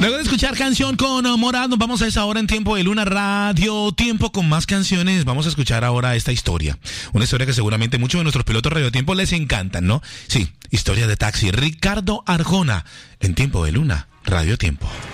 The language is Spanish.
Luego de escuchar Canción con Morat, nos vamos a esa hora en Tiempo de Luna Radio Tiempo con más canciones. Vamos a escuchar ahora esta historia. Una historia que seguramente muchos de nuestros pilotos Radio Tiempo les encantan, ¿no? Sí, historia de taxi. Ricardo Arjona en Tiempo de Luna Radio Tiempo.